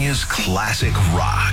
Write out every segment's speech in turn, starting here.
California's classic rock.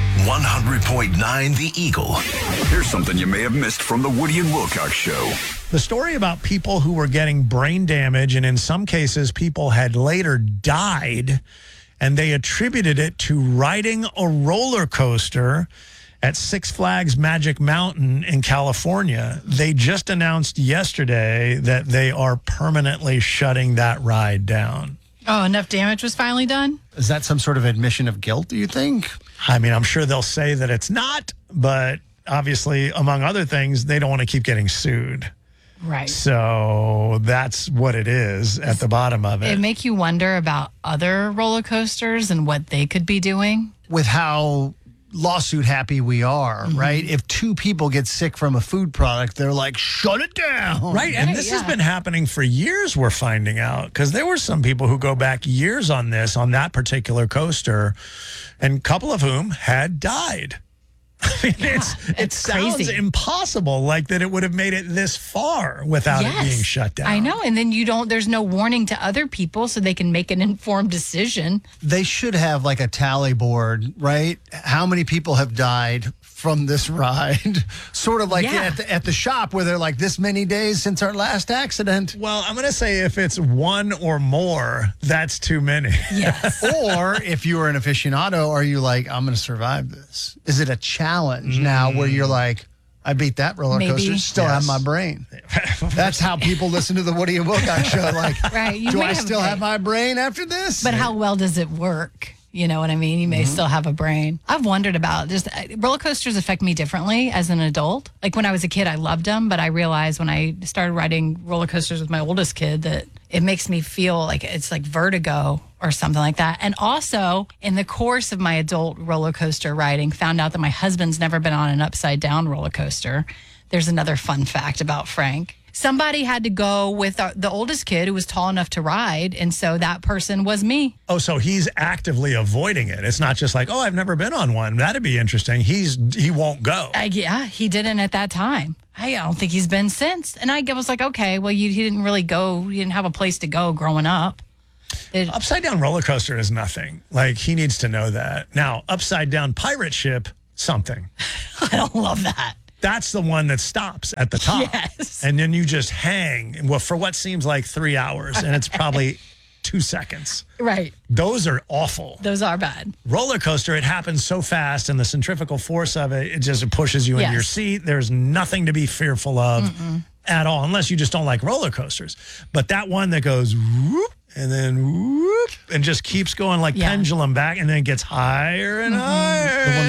100.9 The Eagle. Here's something you may have missed from the Woody and Wilcox Show. The story about people who were getting brain damage, and in some cases, people had later died, and they attributed it to riding a roller coaster at Six Flags Magic Mountain in California. They just announced yesterday that they are permanently shutting that ride down. Oh, enough damage was finally done? Is that some sort of admission of guilt, do you think? I mean, I'm sure they'll say that it's not, but obviously, among other things, they don't want to keep getting sued. Right. So that's what it is at the bottom of it. It make you wonder about other roller coasters and what they could be doing. With how lawsuit happy we are, right? If two people get sick from a food product, they're like, shut it down. Right. And this has been happening for years, we're finding out, because there were some people who go back years on this, on that particular coaster, and a couple of whom had died. I mean, it sounds crazy. Impossible, like that it would have made it this far without it being shut down. I know. And then there's no warning to other people so they can make an informed decision. They should have like a tally board, right? How many people have died from this ride? Sort of like at the shop where they're like, this many days since our last accident. Well, I'm going to say if it's one or more, that's too many. Yes. Or if you were an aficionado, are you like, I'm going to survive this? Is it a challenge now where you're like, I beat that roller coaster, still have my brain? That's how people listen to the Woody and Wilcox Show. Like, do I still have my brain after this? But how well does it work? You know what I mean? You may still have a brain. I've wondered about just roller coasters affect me differently as an adult. Like when I was a kid, I loved them, but I realized when I started riding roller coasters with my oldest kid that it makes me feel like it's like vertigo or something like that. And also, in the course of my adult roller coaster riding, found out that my husband's never been on an upside down roller coaster. There's another fun fact about Frank. Somebody had to go with the oldest kid who was tall enough to ride, and so that person was me. Oh, so he's actively avoiding it. It's not just like, oh, I've never been on one. That'd be interesting. He won't go. Yeah, he didn't at that time. I don't think he's been since. And I was like, okay, well, he didn't really go. He didn't have a place to go growing up. Upside down roller coaster is nothing. Like, he needs to know that. Now, upside down pirate ship, something. I don't love that. That's the one that stops at the top. Yes. And then you just hang for what seems like 3 hours, and it's probably 2 seconds. Right. Those are awful. Those are bad. Roller coaster, it happens so fast, and the centrifugal force of it, it just pushes you into your seat. There's nothing to be fearful of at all, unless you just don't like roller coasters. But that one that goes whoop, and then whoop, and just keeps going like pendulum back, and then it gets higher and higher.